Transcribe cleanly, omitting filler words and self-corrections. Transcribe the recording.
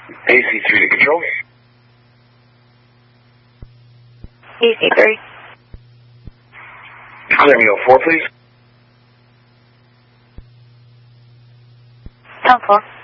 AC3 to control. AC3. Clear me 04, please. 10-4.